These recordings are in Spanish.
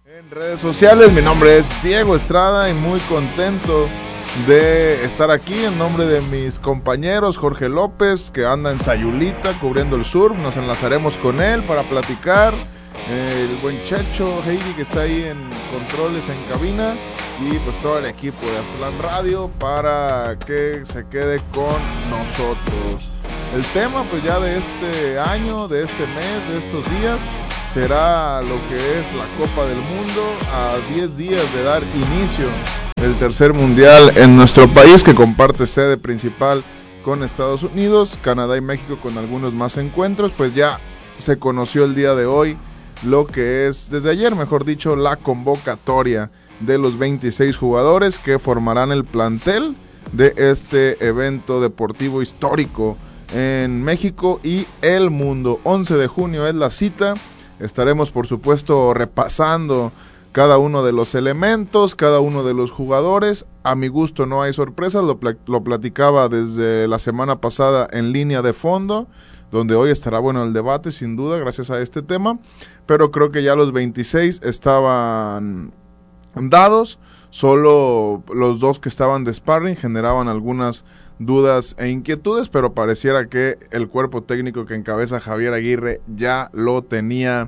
En redes sociales, mi nombre es Diego Estrada y muy contento de estar aquí en nombre de mis compañeros Jorge López, que anda en Sayulita cubriendo el surf. Nos enlazaremos con él para platicar, el buen Checho Heidi, que está ahí en controles en cabina, y pues todo el equipo de Aztlán Radio para que se quede con nosotros. El tema pues ya de este año, de este mes, de estos días, será lo que es la Copa del Mundo, a 10 días de dar inicio el tercer mundial en nuestro país, que comparte sede principal con Estados Unidos, Canadá y México, con algunos más encuentros. Pues ya se conoció el día de hoy lo que es, desde ayer mejor dicho, la convocatoria de los 26 jugadores que formarán el plantel de este evento deportivo histórico en México y el mundo. 11 de junio es la cita. Estaremos por supuesto repasando cada uno de los elementos, cada uno de los jugadores. A mi gusto no hay sorpresas, lo platicaba desde la semana pasada en Línea de Fondo, donde hoy estará bueno el debate sin duda gracias a este tema, pero creo que ya los 26 estaban dados. Solo los dos que estaban de sparring generaban algunas dudas e inquietudes, pero pareciera que el cuerpo técnico que encabeza Javier Aguirre ya lo tenía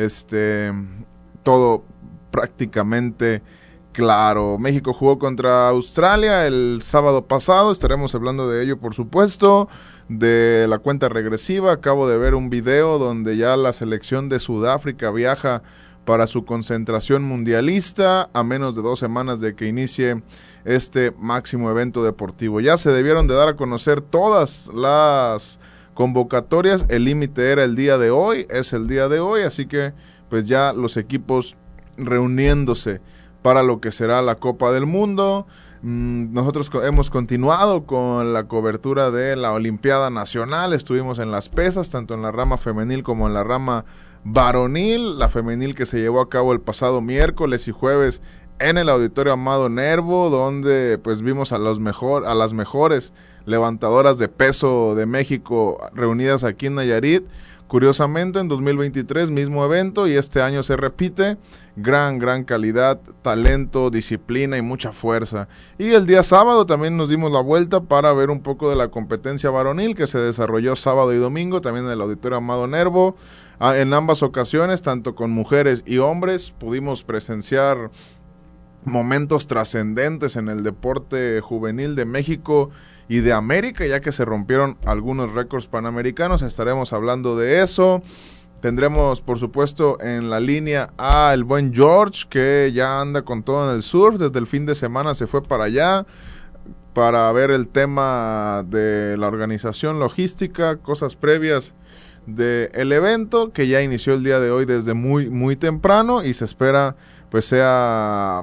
todo prácticamente claro. México jugó contra Australia el sábado pasado, estaremos hablando de ello por supuesto, de la cuenta regresiva. Acabo de ver un video donde ya la selección de Sudáfrica viaja para su concentración mundialista a menos de 2 semanas de que inicie este máximo evento deportivo. Ya se debieron de dar a conocer todas las convocatorias, el límite era el día de hoy, es el día de hoy, así que pues ya los equipos reuniéndose para lo que será la Copa del Mundo. Nosotros hemos continuado con la cobertura de la Olimpiada Nacional, estuvimos en las pesas, tanto en la rama femenil como en la rama varonil, la femenil que se llevó a cabo el pasado miércoles y jueves en el Auditorio Amado Nervo, donde pues vimos a las mejores levantadoras de peso de México reunidas aquí en Nayarit. Curiosamente en 2023 mismo evento y este año se repite. Gran calidad, talento, disciplina y mucha fuerza. Y el día sábado también nos dimos la vuelta para ver un poco de la competencia varonil que se desarrolló sábado y domingo también en el Auditorio Amado Nervo. En ambas ocasiones, tanto con mujeres y hombres, pudimos presenciar momentos trascendentes en el deporte juvenil de México y de América, ya que se rompieron algunos récords panamericanos. Estaremos hablando de eso. Tendremos, por supuesto, en la línea a el buen George, que ya anda con todo en el surf. Desde el fin de semana se fue para allá para ver el tema de la organización logística, cosas previas del evento, que ya inició el día de hoy desde muy temprano y se espera pues sea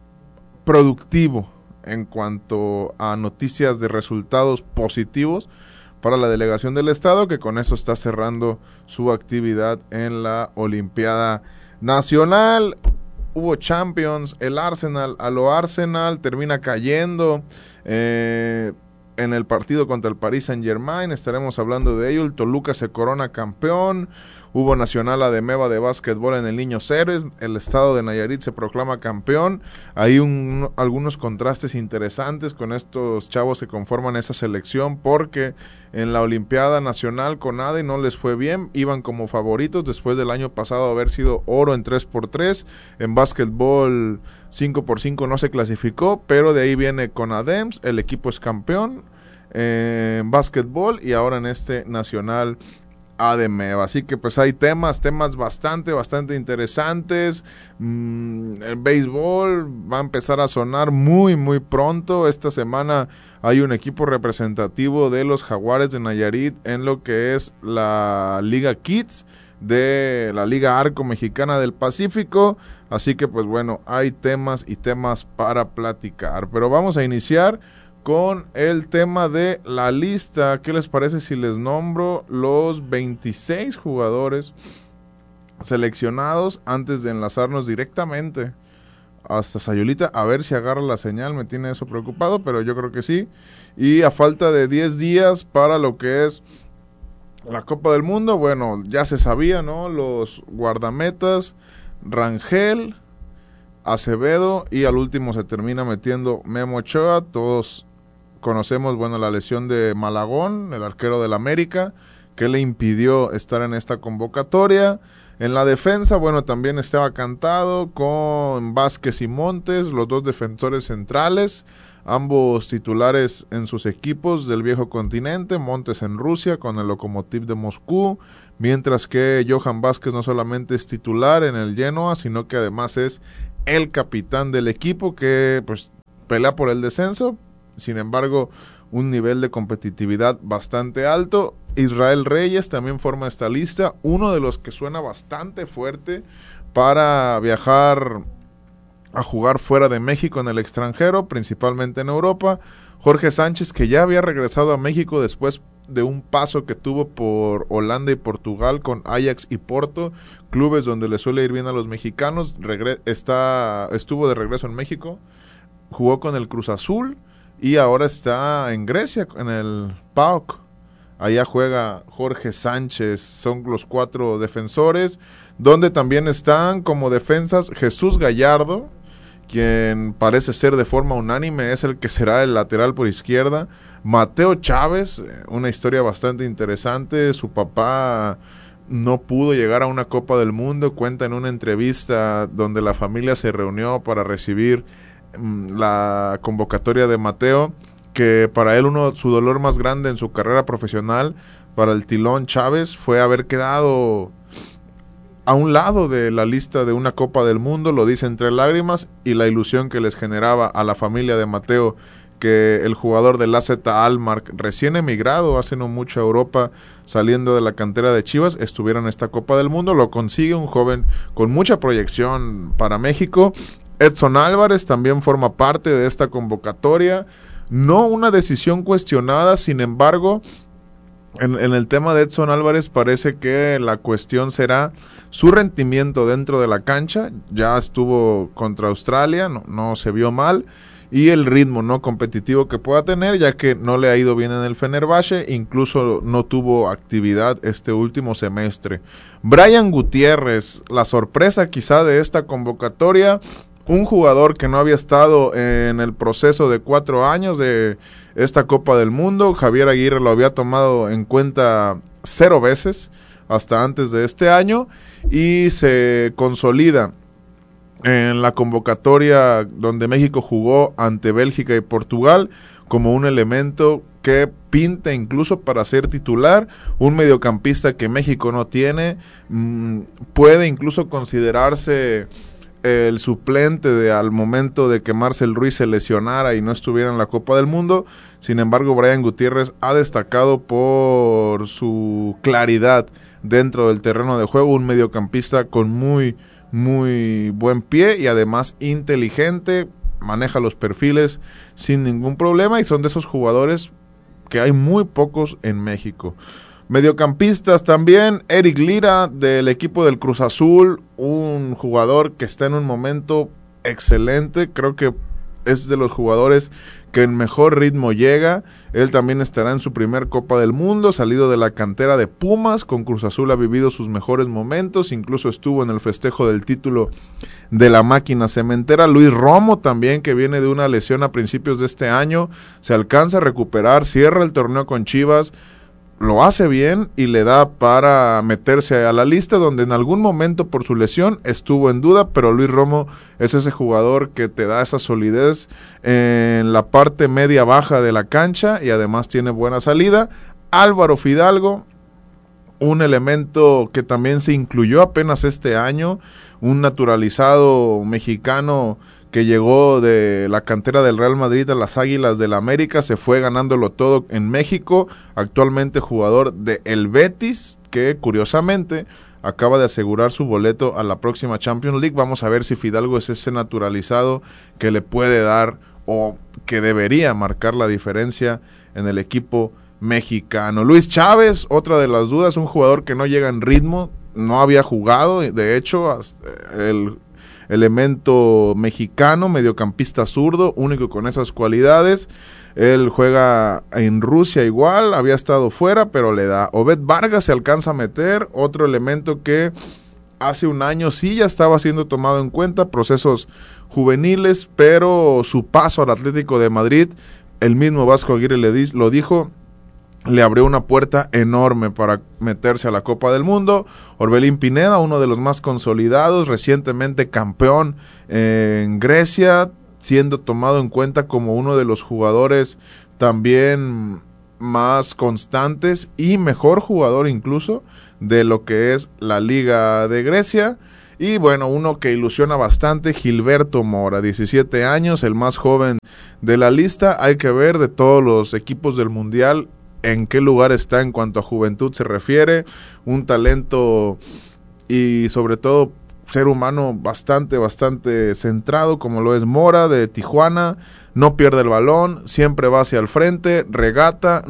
productivo en cuanto a noticias de resultados positivos para la delegación del estado, que con eso está cerrando su actividad en la Olimpiada Nacional. Hubo Champions, el Arsenal a lo Arsenal termina cayendo en el partido contra el Paris Saint-Germain, estaremos hablando de ello. El Toluca se corona campeón. Hubo Nacional Ademeva de básquetbol en el Niños Héroes, el estado de Nayarit se proclama campeón. Hay algunos contrastes interesantes con estos chavos que conforman esa selección, porque en la Olimpiada Nacional CONADE no les fue bien, iban como favoritos después del año pasado haber sido oro en 3x3, en básquetbol 5x5 no se clasificó, pero de ahí viene CONADEMS, el equipo es campeón en básquetbol y ahora en este Nacional ADMEV, así que pues hay temas bastante interesantes. El béisbol va a empezar a sonar muy pronto. Esta semana hay un equipo representativo de los Jaguares de Nayarit en lo que es la Liga Kids de la Liga Arco Mexicana del Pacífico, así que pues bueno, hay temas para platicar, pero vamos a iniciar con el tema de la lista. ¿Qué les parece si les nombro los 26 jugadores seleccionados antes de enlazarnos directamente hasta Sayulita? A ver si agarra la señal, me tiene eso preocupado, pero yo creo que sí. Y a falta de 10 días para lo que es la Copa del Mundo, bueno, ya se sabía, ¿no? Los guardametas, Rangel, Acevedo, y al último se termina metiendo Memo Ochoa. Todos conocemos, bueno, la lesión de Malagón, el arquero del América, que le impidió estar en esta convocatoria. En la defensa, bueno, también estaba cantado con Vázquez y Montes, los dos defensores centrales, ambos titulares en sus equipos del viejo continente. Montes en Rusia con el Lokomotiv de Moscú, mientras que Johan Vázquez no solamente es titular en el Genoa, sino que además es el capitán del equipo, que pues pelea por el descenso. Sin embargo, un nivel de competitividad bastante alto. Israel Reyes también forma esta lista, uno de los que suena bastante fuerte para viajar a jugar fuera de México en el extranjero, principalmente en Europa. Jorge Sánchez, que ya había regresado a México después de un paso que tuvo por Holanda y Portugal con Ajax y Porto, clubes donde le suele ir bien a los mexicanos. Estuvo de regreso en México, jugó con el Cruz Azul y ahora está en Grecia, en el PAOK. Allá juega Jorge Sánchez. Son los 4 defensores, donde también están como defensas Jesús Gallardo, quien parece ser de forma unánime es el que será el lateral por izquierda. Mateo Chávez, una historia bastante interesante. Su papá no pudo llegar a una Copa del Mundo. Cuenta en una entrevista donde la familia se reunió para recibir la convocatoria de Mateo, que para él su dolor más grande en su carrera profesional, para el Tilón Chávez, fue haber quedado a un lado de la lista de una Copa del Mundo. Lo dice entre lágrimas, y la ilusión que les generaba a la familia de Mateo que el jugador del AZ Alkmaar, recién emigrado hace no mucho a Europa, saliendo de la cantera de Chivas, estuviera en esta Copa del Mundo. Lo consigue un joven con mucha proyección para México. Edson Álvarez también forma parte de esta convocatoria. No una decisión cuestionada, sin embargo, en el tema de Edson Álvarez parece que la cuestión será su rendimiento dentro de la cancha. Ya estuvo contra Australia, no se vio mal, y el ritmo no competitivo que pueda tener, ya que no le ha ido bien en el Fenerbahce, incluso no tuvo actividad este último semestre. Brian Gutiérrez, la sorpresa quizá de esta convocatoria, un jugador que no había estado en el proceso de 4 años de esta Copa del Mundo. Javier Aguirre lo había tomado en cuenta 0 veces hasta antes de este año, y se consolida en la convocatoria donde México jugó ante Bélgica y Portugal como un elemento que pinta incluso para ser titular, un mediocampista que México no tiene. Puede incluso considerarse el suplente al momento de que Marcel Ruiz se lesionara y no estuviera en la Copa del Mundo. Sin embargo, Brian Gutiérrez ha destacado por su claridad dentro del terreno de juego, un mediocampista con muy buen pie y además inteligente, maneja los perfiles sin ningún problema, y son de esos jugadores que hay muy pocos en México. Mediocampistas también, Eric Lira del equipo del Cruz Azul, un jugador que está en un momento excelente. Creo que es de los jugadores que en mejor ritmo llega. Él también estará en su primer Copa del Mundo, salido de la cantera de Pumas. Con Cruz Azul ha vivido sus mejores momentos, incluso estuvo en el festejo del título de la máquina cementera. Luis Romo también, que viene de una lesión a principios de este año, se alcanza a recuperar, cierra el torneo con Chivas, lo hace bien y le da para meterse a la lista, donde en algún momento por su lesión estuvo en duda, pero Luis Romo es ese jugador que te da esa solidez en la parte media baja de la cancha y además tiene buena salida. Álvaro Fidalgo, un elemento que también se incluyó apenas este año, un naturalizado mexicano que llegó de la cantera del Real Madrid a las Águilas del América, se fue ganándolo todo en México, actualmente jugador de el Betis, que curiosamente acaba de asegurar su boleto a la próxima Champions League. Vamos a ver si Fidalgo es ese naturalizado que le puede dar o que debería marcar la diferencia en el equipo mexicano. Luis Chávez, otra de las dudas, un jugador que no llega en ritmo, no había jugado, de hecho, el elemento mexicano, mediocampista zurdo, único con esas cualidades. Él juega en Rusia igual, había estado fuera, pero le da. Obed Vargas se alcanza a meter, otro elemento que hace un año sí ya estaba siendo tomado en cuenta, procesos juveniles, pero su paso al Atlético de Madrid, el mismo Vasco Aguirre lo dijo, le abrió una puerta enorme para meterse a la Copa del Mundo. Orbelín Pineda, uno de los más consolidados, recientemente campeón en Grecia, siendo tomado en cuenta como uno de los jugadores también más constantes y mejor jugador incluso de lo que es la Liga de Grecia. Y bueno, uno que ilusiona bastante, Gilberto Mora, 17 años, el más joven de la lista. Hay que ver de todos los equipos del Mundial en qué lugar está en cuanto a juventud se refiere. Un talento y sobre todo ser humano bastante centrado, como lo es Mora, de Tijuana. No pierde el balón, siempre va hacia el frente, regatea,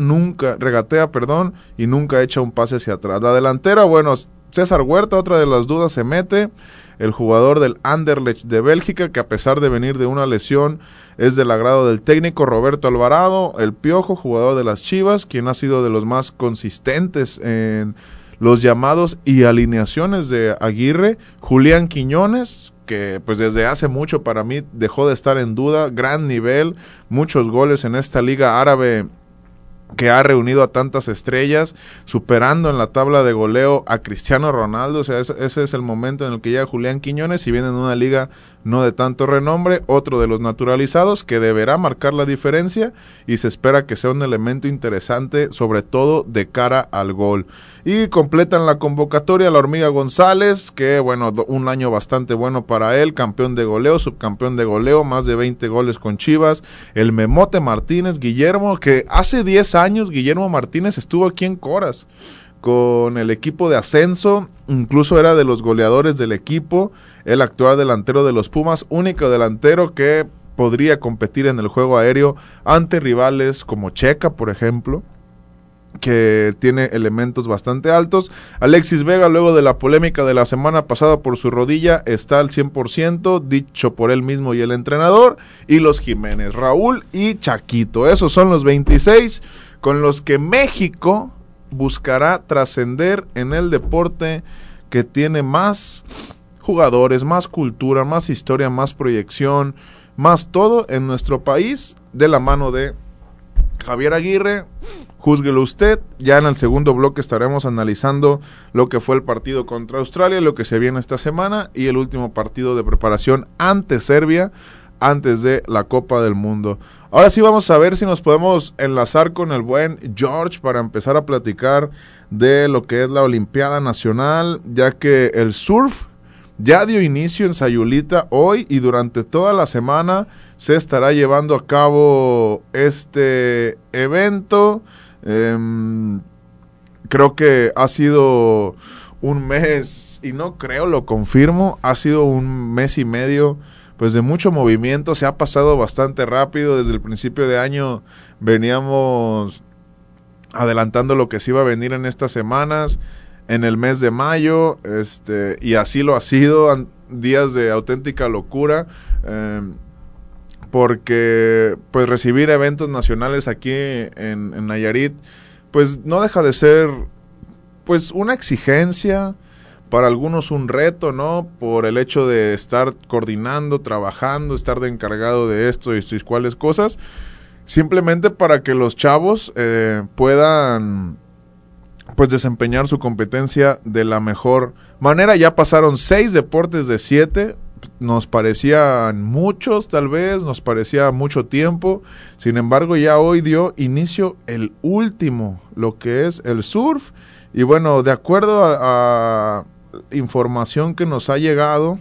y nunca echa un pase hacia atrás. La delantera, bueno, César Huerta, otra de las dudas, se mete, el jugador del Anderlecht de Bélgica, que a pesar de venir de una lesión, es del agrado del técnico. Roberto Alvarado, el Piojo, jugador de las Chivas, quien ha sido de los más consistentes en los llamados y alineaciones de Aguirre. Julián Quiñones, que pues desde hace mucho para mí dejó de estar en duda, gran nivel, muchos goles en esta liga árabe que ha reunido a tantas estrellas, superando en la tabla de goleo a Cristiano Ronaldo. O sea, ese es el momento en el que llega Julián Quiñones, y viene en una liga no de tanto renombre, otro de los naturalizados que deberá marcar la diferencia, y se espera que sea un elemento interesante, sobre todo de cara al gol. Y completan la convocatoria la Hormiga González, que bueno, un año bastante bueno para él, campeón de goleo, subcampeón de goleo, más de 20 goles con Chivas. El Memote Martínez, Guillermo, que hace 10 años Guillermo Martínez estuvo aquí en Coras con el equipo de ascenso, incluso era de los goleadores del equipo, el actual delantero de los Pumas, único delantero que podría competir en el juego aéreo ante rivales como Checa, por ejemplo, que tiene elementos bastante altos. Alexis Vega, luego de la polémica de la semana pasada por su rodilla, está al 100%, dicho por él mismo y el entrenador. Y los Jiménez, Raúl y Chaquito, esos son los 26 con los que México buscará trascender en el deporte que tiene más jugadores, más cultura, más historia, más proyección, más todo en nuestro país, de la mano de Javier Aguirre. Júzguelo usted. Ya en el segundo bloque estaremos analizando lo que fue el partido contra Australia, lo que se viene esta semana y el último partido de preparación ante Serbia, antes de la Copa del Mundo. Ahora sí vamos a ver si nos podemos enlazar con el buen George para empezar a platicar de lo que es la Olimpiada Nacional, ya que el surf ya dio inicio en Sayulita hoy, y durante toda la semana se estará llevando a cabo este evento. Creo que ha sido un mes, y no creo, lo confirmo, ha sido un mes y medio pues de mucho movimiento. Se ha pasado bastante rápido. Desde el principio de año veníamos adelantando lo que se iba a venir en estas semanas, en el mes de mayo, y así lo ha sido. Días de auténtica locura, porque pues recibir eventos nacionales aquí en Nayarit pues no deja de ser pues una exigencia, para algunos un reto, ¿no? Por el hecho de estar coordinando, trabajando, estar de encargado de esto y cuáles cosas, simplemente para que los chavos puedan pues desempeñar su competencia de la mejor manera. Ya pasaron 6 deportes de 7, nos parecían muchos, tal vez, nos parecía mucho tiempo. Sin embargo, ya hoy dio inicio el último, lo que es el surf. Y bueno, de acuerdo a información que nos ha llegado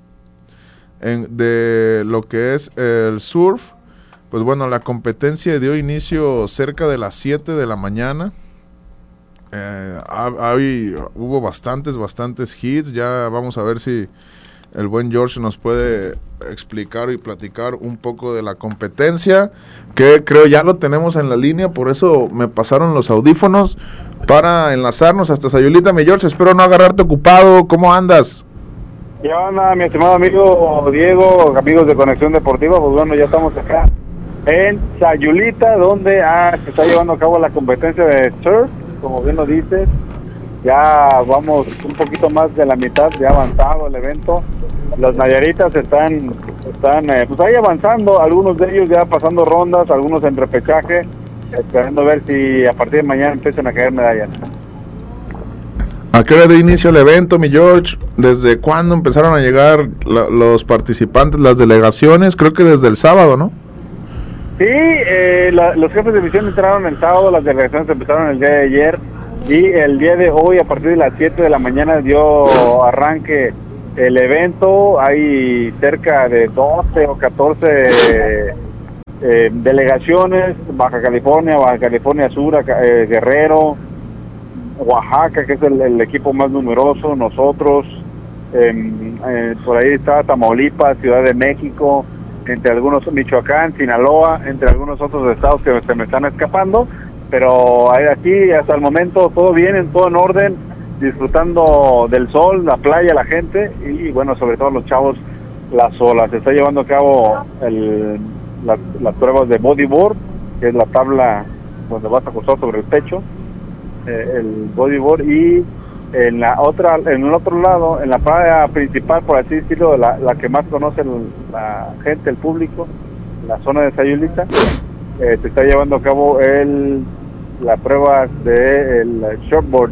de lo que es el surf, pues bueno, la competencia dio inicio cerca de las 7 de la mañana. Hubo bastantes hits. Ya vamos a ver si el buen George nos puede explicar y platicar un poco de la competencia, que creo ya lo tenemos en la línea, por eso me pasaron los audífonos para enlazarnos hasta Sayulita. Mi George, espero no agarrarte ocupado. ¿Cómo andas? ¿Qué onda, mi estimado amigo Diego, amigos de Conexión Deportiva? Pues bueno, ya estamos acá en Sayulita, donde se está llevando a cabo la competencia de surf, como bien lo dices. Ya vamos un poquito más de la mitad, ya avanzado el evento. Los Nayaritas están pues ahí avanzando, algunos de ellos ya pasando rondas, algunos en repechaje, esperando ver si a partir de mañana empiezan a caer medallas. ¿A qué hora de inicio el evento, mi George? ¿Desde cuándo empezaron a llegar los participantes, las delegaciones? Creo que desde el sábado, ¿no? Sí, los jefes de división entraron el sábado, las delegaciones empezaron el día de ayer y el día de hoy a partir de las 7 de la mañana dio arranque el evento. Hay cerca de 12 o 14 delegaciones: Baja California Sur, Guerrero, Oaxaca, que es el equipo más numeroso, nosotros, por ahí está Tamaulipas, Ciudad de México, entre algunos Michoacán, Sinaloa, entre algunos otros estados que se me están escapando, pero aquí hasta el momento todo bien, todo en orden, disfrutando del sol, la playa, la gente y bueno, sobre todo los chavos, las olas. Se está llevando a cabo las pruebas de bodyboard, que es la tabla donde vas acostado sobre el pecho, el bodyboard, y en el otro lado, en la playa principal, por así decirlo, la que más conoce la gente, el público, la zona de Sayulita, se está llevando a cabo la prueba de el shortboard,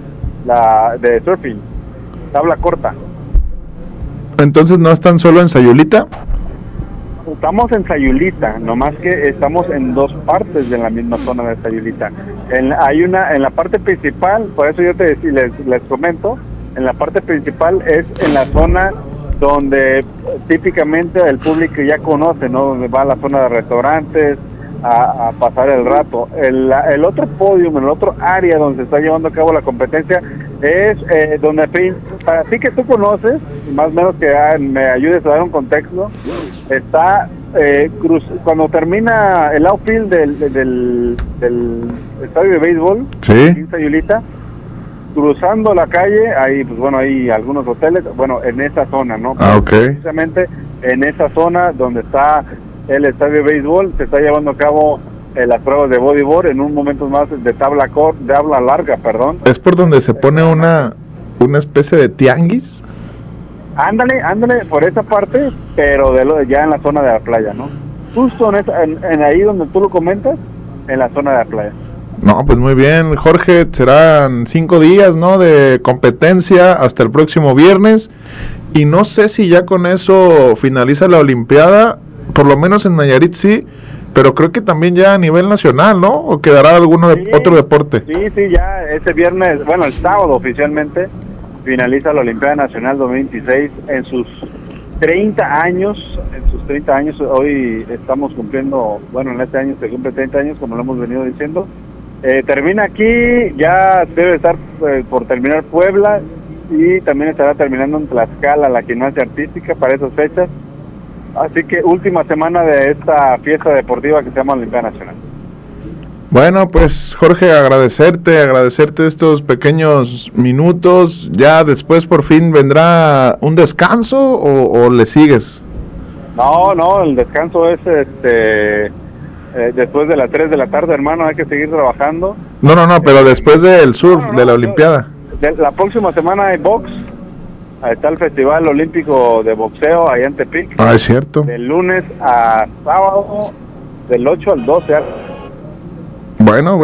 de surfing, tabla corta. Entonces, ¿no están solo en Sayulita? Estamos en Sayulita, nomás que estamos en dos partes de la misma zona de Sayulita. Hay una en la parte principal, por eso yo les comento, en la parte principal es en la zona donde típicamente el público ya conoce, ¿no? Donde va a la zona de restaurantes a pasar el rato. El otro podium, el otro área donde se está llevando a cabo la competencia es donde, para ti que tú conoces, más o menos que me ayudes a dar un contexto, está cuando termina el outfield del estadio de béisbol, sí, en Sayulita, cruzando la calle, ahí pues bueno, hay algunos hoteles, bueno, en esa zona, ¿no? Okay. Precisamente en esa zona donde está el estadio de béisbol, se está llevando a cabo las pruebas de bodyboard, en un momento más de tabla larga, perdón. ¿Es por donde se pone una especie de tianguis? Ándale, por esa parte, pero ya en la zona de la playa, ¿no? Justo en ahí donde tú lo comentas, en la zona de la playa. No, pues muy bien, Jorge, serán 5 días, ¿no?, de competencia hasta el próximo viernes, y no sé si ya con eso finaliza la Olimpiada, por lo menos en Nayarit sí, pero creo que también ya a nivel nacional, ¿no?, o quedará otro deporte. Sí, ya ese viernes, bueno, el sábado oficialmente finaliza la Olimpiada Nacional 2026 en sus 30 años, hoy estamos cumpliendo, bueno, en este año se cumple 30 años, como lo hemos venido diciendo. Termina aquí, ya debe estar por terminar Puebla, y también estará terminando en Tlaxcala la gimnasia artística para esas fechas. Así que última semana de esta fiesta deportiva que se llama Olimpiada Nacional. Bueno, pues Jorge, agradecerte estos pequeños minutos. Ya después por fin vendrá un descanso o le sigues. No, el descanso es después de las 3 de la tarde, hermano, hay que seguir trabajando. No, pero después del surf, de la Olimpiada. La próxima semana hay box, está el Festival Olímpico de Boxeo allá en Tepic. Ah, es cierto. Del lunes a sábado, del 8 al 12. Bueno,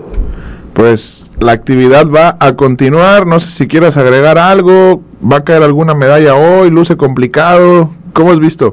pues la actividad va a continuar, no sé si quieras agregar algo, va a caer alguna medalla hoy, luce complicado, ¿cómo has visto?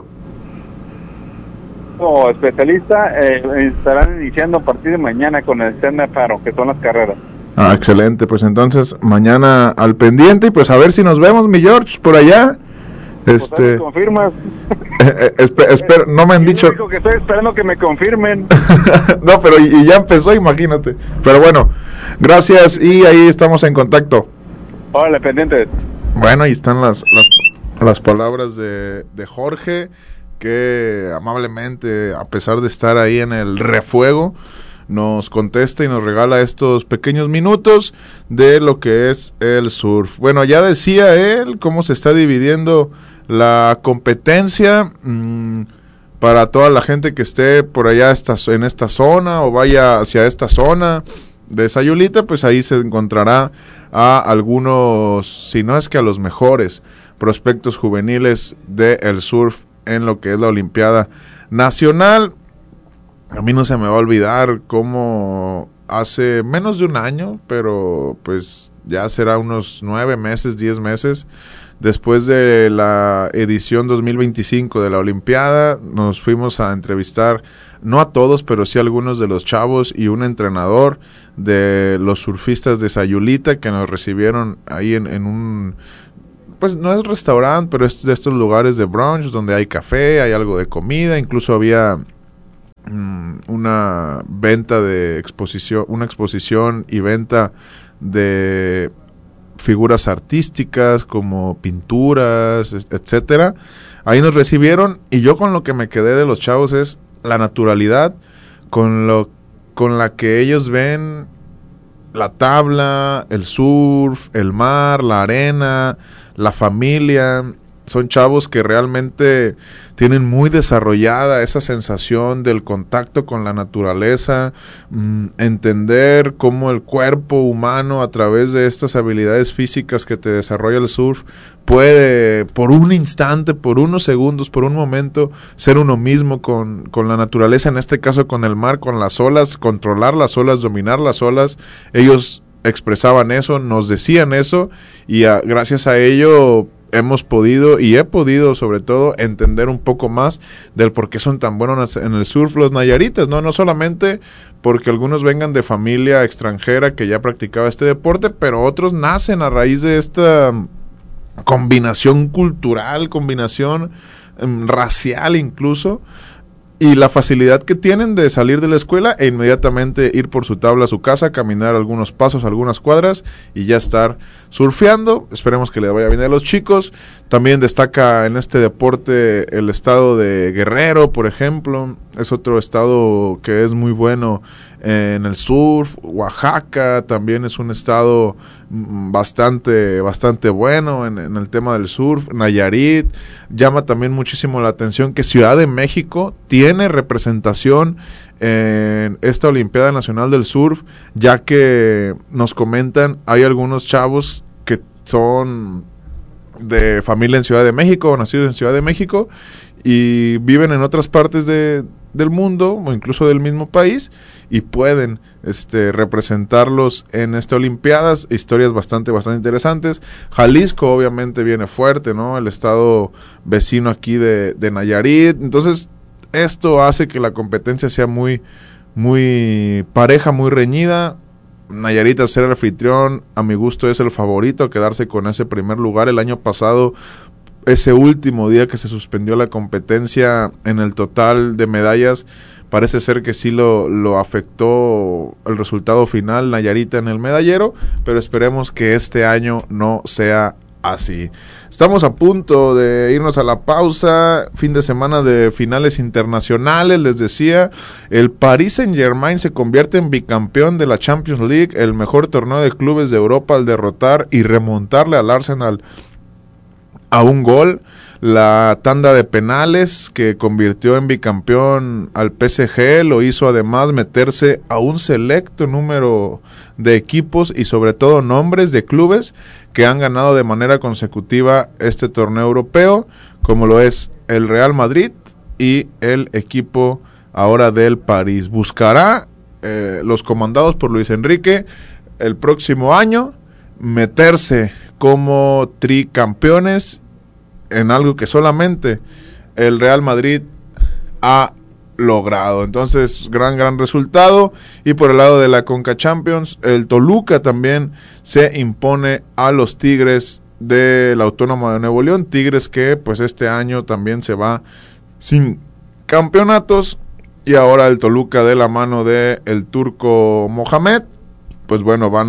Como especialista, estarán iniciando a partir de mañana con el stand-up paro, que son las carreras. Ah, excelente, pues entonces mañana al pendiente y pues a ver si nos vemos, mi George, por allá. Pues confirmas. Espero, no me han dicho. Digo que estoy esperando que me confirmen. No, pero y ya empezó, imagínate. Pero bueno, gracias y ahí estamos en contacto. Órale, pendientes. Bueno, ahí están las palabras de Jorge, que amablemente, a pesar de estar ahí en el refuego, nos contesta y nos regala estos pequeños minutos de lo que es el surf. Bueno, ya decía él cómo se está dividiendo la competencia para toda la gente que esté por allá en esta zona o vaya hacia esta zona. de Sayulita, pues ahí se encontrará a algunos, si no es que a los mejores prospectos juveniles del surf en lo que es la Olimpiada Nacional. A mí no se me va a olvidar cómo hace menos de un año, pero pues ya será unos 9 meses, 10 meses, después de la edición 2025 de la Olimpiada, nos fuimos a entrevistar, no a todos, pero sí a algunos de los chavos y un entrenador de los surfistas de Sayulita que nos recibieron ahí en un, pues no es restaurante, pero es de estos lugares de brunch donde hay café, hay algo de comida, incluso había una venta de exposición, una exposición y venta de figuras artísticas como pinturas, etcétera. Ahí nos recibieron y yo con lo que me quedé de los chavos es la naturalidad con la que ellos ven la tabla, el surf, el mar, la arena, la familia. Son chavos que realmente tienen muy desarrollada esa sensación del contacto con la naturaleza, entender cómo el cuerpo humano a través de estas habilidades físicas que te desarrolla el surf puede por un instante, por unos segundos, por un momento ser uno mismo con la naturaleza, en este caso con el mar, con las olas, controlar las olas, dominar las olas. Ellos expresaban eso, nos decían eso y gracias a ello hemos podido y he podido sobre todo entender un poco más del por qué son tan buenos en el surf los nayaritas, no solamente porque algunos vengan de familia extranjera que ya practicaba este deporte, pero otros nacen a raíz de esta combinación cultural, combinación racial incluso, y la facilidad que tienen de salir de la escuela e inmediatamente ir por su tabla a su casa, caminar algunos pasos, algunas cuadras y ya estar surfeando. Esperemos que le vaya bien a los chicos. También destaca en este deporte el estado de Guerrero, por ejemplo. Es otro estado que es muy bueno en el surf. Oaxaca también es un estado bastante bueno en el tema del surf. Nayarit. Llama también muchísimo la atención que Ciudad de México tiene representación en esta Olimpiada Nacional del Surf, ya que nos comentan, hay algunos chavos que son de familia en Ciudad de México o nacidos en Ciudad de México y viven en otras partes del mundo o incluso del mismo país y pueden representarlos en esta Olimpiadas. Historias bastante interesantes. Jalisco obviamente viene fuerte, ¿no? El estado vecino aquí de Nayarit. Entonces esto hace que la competencia sea muy pareja, muy reñida. Nayarit, al ser el anfitrión, a mi gusto es el favorito, quedarse con ese primer lugar. El año pasado, ese último día que se suspendió la competencia en el total de medallas, parece ser que sí lo afectó el resultado final Nayarita en el medallero, pero esperemos que este año no sea así. Estamos a punto de irnos a la pausa. Fin de semana de finales internacionales. Les decía, el Paris Saint-Germain se convierte en bicampeón de la Champions League, el mejor torneo de clubes de Europa, al derrotar y remontarle al Arsenal a un gol. La tanda de penales que convirtió en bicampeón al PSG lo hizo además meterse a un selecto número de equipos y sobre todo nombres de clubes que han ganado de manera consecutiva este torneo europeo, como lo es el Real Madrid y el equipo ahora del París. Buscará los comandados por Luis Enrique el próximo año meterse como tricampeones en algo que solamente el Real Madrid ha logrado. Entonces, gran resultado. Y por el lado de la Conca Champions, el Toluca también se impone a los Tigres de la Autónoma de Nuevo León. Tigres que pues este año también se va sin campeonatos. Y ahora el Toluca, de la mano de el turco Mohamed, pues bueno, van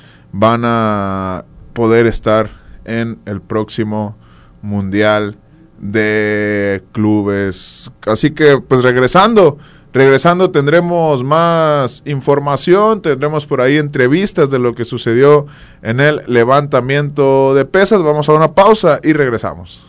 a poder estar en el próximo Mundial de Clubes. Así que pues regresando tendremos más información, tendremos por ahí entrevistas de lo que sucedió en el levantamiento de pesas. Vamos a una pausa y regresamos.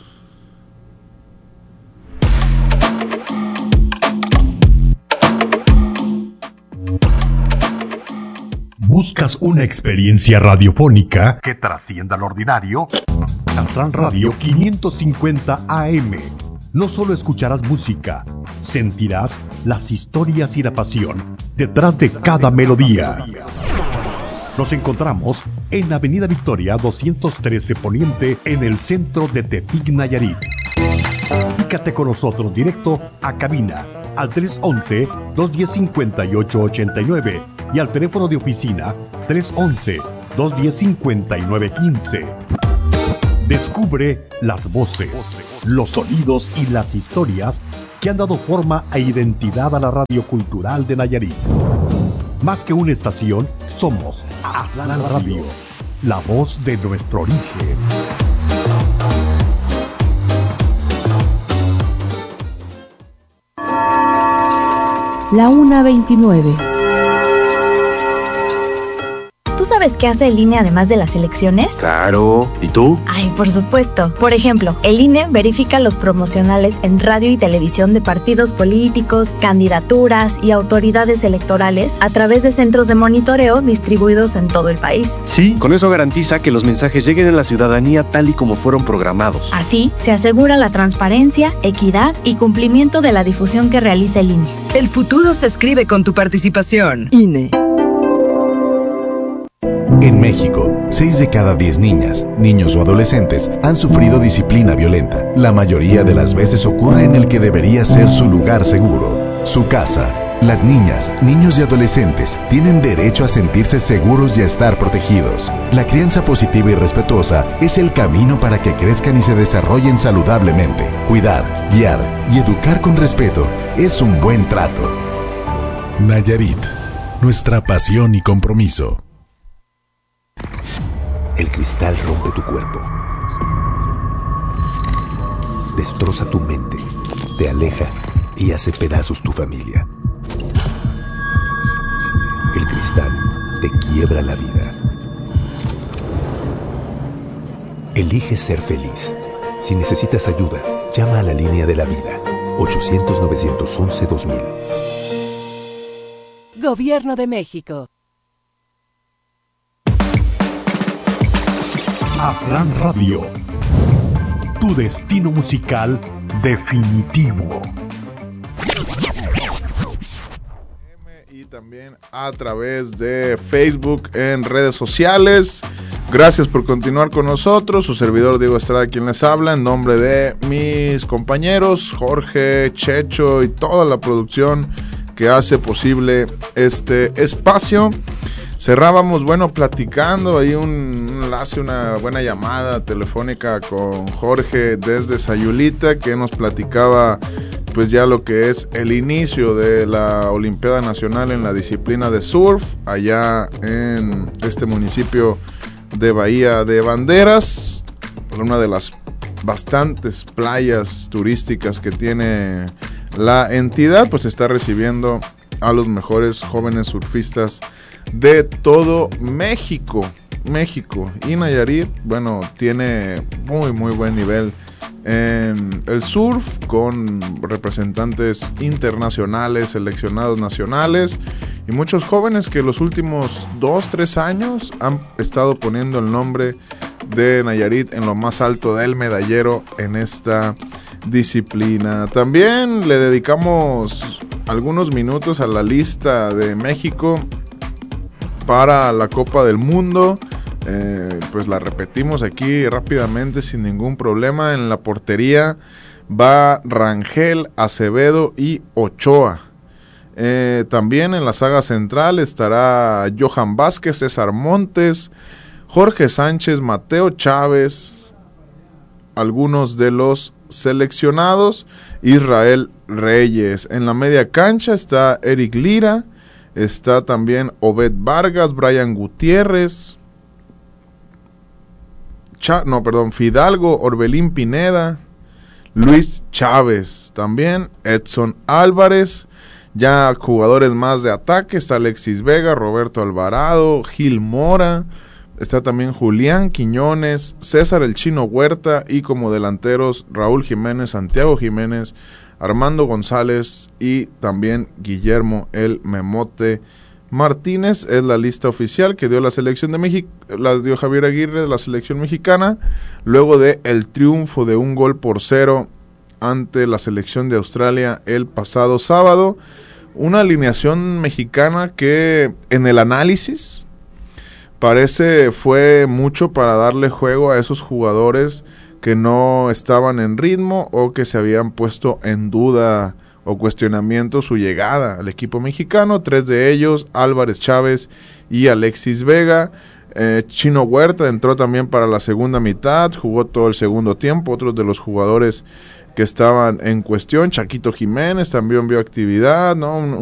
¿Buscas una experiencia radiofónica que trascienda lo ordinario? Astran Radio 550 AM. No solo escucharás música, sentirás las historias y la pasión detrás de cada melodía. Nos encontramos en Avenida Victoria 213 Poniente, en el centro de Tepic, Nayarit. Comunícate con nosotros directo a cabina al 311-210-5889 y al teléfono de oficina 311-210-5915. Descubre las voces, los sonidos y las historias que han dado forma e identidad a la radio cultural de Nayarit. Más que una estación, somos Astran Radio, la voz de nuestro origen. La 1:29. ¿Tú sabes qué hace el INE además de las elecciones? Claro, ¿y tú? Ay, por supuesto. Por ejemplo, el INE verifica los promocionales en radio y televisión de partidos políticos, candidaturas y autoridades electorales a través de centros de monitoreo distribuidos en todo el país. Sí, con eso garantiza que los mensajes lleguen a la ciudadanía tal y como fueron programados. Así, se asegura la transparencia, equidad y cumplimiento de la difusión que realiza el INE. El futuro se escribe con tu participación. INE. En México, 6 de cada 10 niñas, niños o adolescentes han sufrido disciplina violenta. La mayoría de las veces ocurre en el que debería ser su lugar seguro, su casa. Las niñas, niños y adolescentes tienen derecho a sentirse seguros y a estar protegidos. La crianza positiva y respetuosa es el camino para que crezcan y se desarrollen saludablemente. Cuidar, guiar y educar con respeto es un buen trato. Nayarit, nuestra pasión y compromiso. El cristal rompe tu cuerpo, destroza tu mente, te aleja y hace pedazos tu familia. El cristal te quiebra la vida. Elige ser feliz. Si necesitas ayuda, llama a la línea de la vida, 800-911-2000. Gobierno de México. Astran Radio, tu destino musical definitivo. Y también a través de Facebook en redes sociales. Gracias por continuar con nosotros. Su servidor Diego Estrada, quien les habla, en nombre de mis compañeros Jorge, Checho y toda la producción que hace posible este espacio. Cerrábamos, platicando ahí un enlace, una buena llamada telefónica con Jorge desde Sayulita, que nos platicaba pues ya lo que es el inicio de la Olimpiada Nacional en la disciplina de surf, allá en este municipio de Bahía de Banderas, una de las bastantes playas turísticas que tiene la entidad, pues está recibiendo a los mejores jóvenes surfistas de todo México. Y Nayarit, tiene muy buen nivel en el surf, con representantes internacionales, seleccionados nacionales y muchos jóvenes que los últimos 2-3 años han estado poniendo el nombre de Nayarit en lo más alto del medallero en esta disciplina. También le dedicamos algunos minutos a la lista de México para la Copa del Mundo. Pues la repetimos aquí rápidamente sin ningún problema. En la portería va Rangel, Acevedo y Ochoa. También en la saga central estará Johan Vázquez, César Montes, Jorge Sánchez, Mateo Chávez, algunos de los seleccionados, Israel Reyes. En la media cancha está Eric Lira, está también Obed Vargas, Brian Gutiérrez, Fidalgo, Orbelín Pineda, Luis Chávez, también Edson Álvarez. Ya jugadores más de ataque, está Alexis Vega, Roberto Alvarado, Gil Mora, está también Julián Quiñones, César el Chino Huerta, y como delanteros Raúl Jiménez, Santiago Jiménez, Armando González y también Guillermo el Memote Martínez es la lista oficial que dio la selección de México, las dio Javier Aguirre de la selección mexicana, luego de el triunfo de 1-0 ante la selección de Australia el pasado sábado. Una alineación mexicana que en el análisis parece fue mucho para darle juego a esos jugadores que no estaban en ritmo o que se habían puesto en duda o cuestionamiento su llegada al equipo mexicano. 3 de ellos, Álvarez Chávez y Alexis Vega. Chino Huerta entró también para la segunda mitad, jugó todo el segundo tiempo. Otros de los jugadores que estaban en cuestión, Chaquito Jiménez también vio actividad, ¿no?